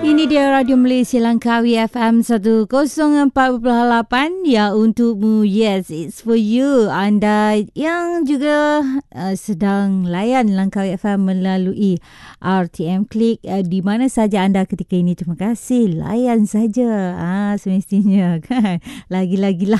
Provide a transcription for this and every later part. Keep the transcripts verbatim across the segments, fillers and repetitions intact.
Ini dia Radio Malaysia Langkawi F M seratus empat lapan. Ya, untukmu. Yes, it's for you. Anda yang juga uh, sedang layan Langkawi F M melalui R T M Klik uh, di mana saja anda ketika ini. Terima kasih. Layan saja. Ah, semestinya kan. Lagi-lagilah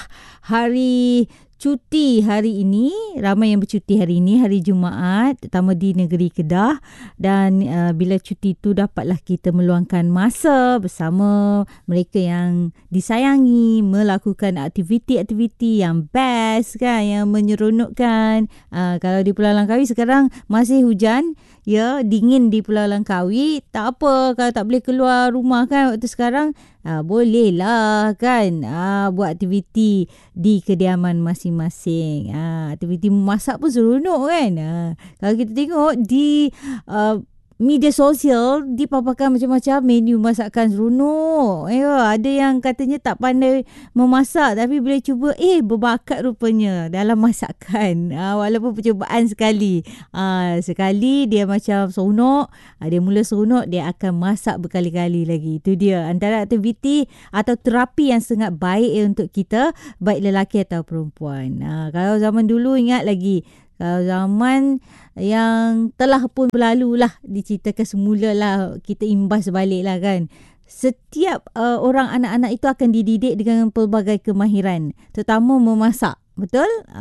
hari cuti hari ini, ramai yang bercuti hari ini, hari Jumaat, terutama di negeri Kedah. Dan uh, bila cuti itu dapatlah kita meluangkan masa bersama mereka yang disayangi, melakukan aktiviti-aktiviti yang best kan, yang menyeronokkan. Uh, kalau di Pulau Langkawi sekarang masih hujan, ya, dingin di Pulau Langkawi. Tak apa kalau tak boleh keluar rumah kan waktu sekarang. Uh, boleh lah kan uh, buat aktiviti di kediaman masing-masing. Uh, aktiviti memasak pun seronok kan. Uh, kalau kita tengok di uh, media sosial dipaparkan macam-macam menu masakan seronok. Ya, ada yang katanya tak pandai memasak tapi bila cuba eh berbakat rupanya dalam masakan. Uh, walaupun percubaan sekali. Uh, sekali dia macam seronok, uh, dia mula seronok, dia akan masak berkali-kali lagi. Itu dia antara aktiviti atau terapi yang sangat baik eh, untuk kita, baik lelaki atau perempuan. Uh, kalau zaman dulu ingat lagi, kalau zaman yang telah pun berlalu lah, diceritakan semula lah, kita imbas balik lah kan. Setiap uh, orang anak-anak itu akan dididik dengan pelbagai kemahiran, terutama memasak. Betul?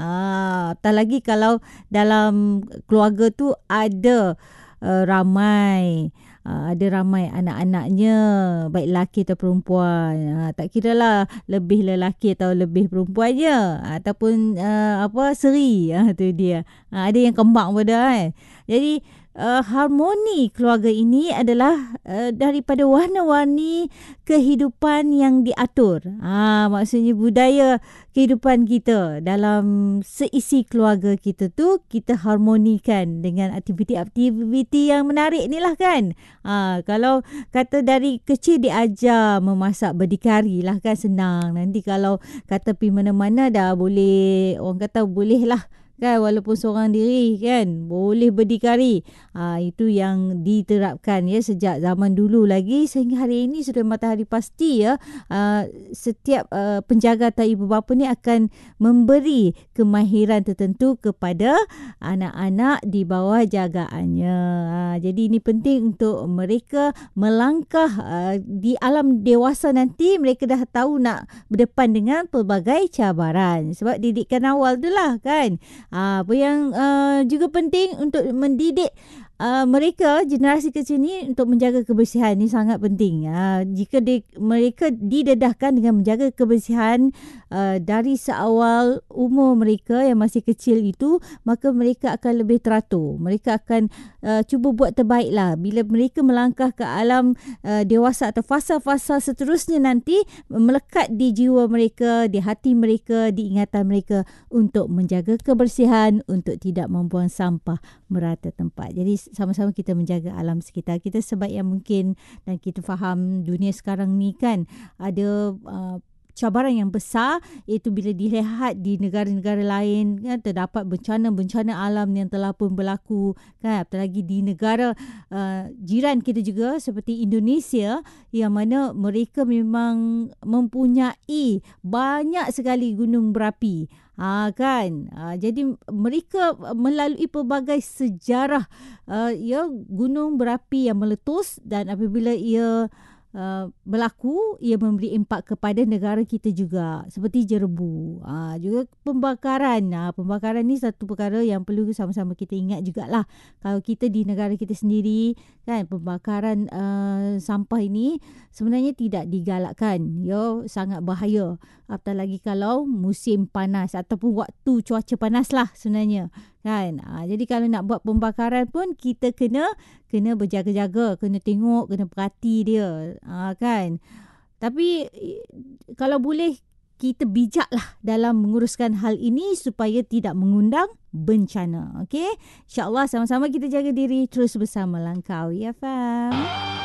Ah, tak lagi kalau dalam keluarga tu ada uh, ramai. Uh, ada ramai anak-anaknya, baik lelaki atau perempuan. Uh, tak kira lah lebih lelaki atau lebih perempuannya, ataupun uh, apa seri. Uh, tu dia. Uh, ada yang kembang pada eh. Jadi uh, harmoni keluarga ini adalah uh, daripada warna-warni kehidupan yang diatur. Uh, maksudnya budaya kehidupan kita dalam seisi keluarga kita tu kita harmonikan dengan aktiviti-aktiviti yang menarik ni lah kan. Ha, kalau kata dari kecil diajar memasak berdikari lah kan, senang. Nanti kalau kata pergi mana-mana dah boleh, orang kata boleh lah kan, walaupun seorang diri kan, boleh berdikari. Ha, itu yang diterapkan ya sejak zaman dulu lagi sehingga hari ini sudah matahari pasti ya. Ha, setiap uh, penjaga atau ibu bapa ni akan memberi kemahiran tertentu kepada anak-anak di bawah jagaannya. Ha, jadi ini penting untuk mereka melangkah uh, di alam dewasa nanti. Mereka dah tahu nak berdepan dengan pelbagai cabaran sebab didikan awal tu lah kan. Apa yang uh, juga penting untuk mendidik uh, mereka, generasi kecil ni, untuk menjaga kebersihan ni sangat penting. Uh, jika di, mereka didedahkan dengan menjaga kebersihan uh, dari seawal umur mereka yang masih kecil itu, maka mereka akan lebih teratur. Mereka akan uh, cuba buat terbaik lah. Bila mereka melangkah ke alam uh, dewasa atau fasa-fasa seterusnya nanti, melekat di jiwa mereka, di hati mereka, di ingatan mereka untuk menjaga kebersihan, untuk tidak membuang sampah merata tempat. Jadi sama-sama kita menjaga alam sekitar kita sebaik yang mungkin. Dan kita faham dunia sekarang ni kan ada uh, cabaran yang besar, iaitu bila dilihat di negara-negara lain kan, terdapat bencana-bencana alam yang telah pun berlaku kan, apalagi di negara uh, jiran kita juga seperti Indonesia, yang mana mereka memang mempunyai banyak sekali gunung berapi. Ha, kan ha, jadi mereka melalui pelbagai sejarah uh, ya, gunung berapi yang meletus, dan apabila ia Uh, berlaku, ia memberi impak kepada negara kita juga, seperti Jerebu, uh, juga pembakaran. Uh, pembakaran ni satu perkara yang perlu sama-sama kita ingat jugalah. Kalau kita di negara kita sendiri kan, pembakaran uh, sampah ini sebenarnya tidak digalakkan, ya, sangat bahaya. Apatah lagi kalau musim panas ataupun waktu cuaca panas lah sebenarnya kan. Ha, jadi kalau nak buat pembakaran pun kita kena kena berjaga-jaga, kena tengok, kena perhati dia. Ha, kan. Tapi kalau boleh kita bijaklah dalam menguruskan hal ini supaya tidak mengundang bencana. Okey? InsyaAllah sama-sama kita jaga diri terus bersama Langkawi F M.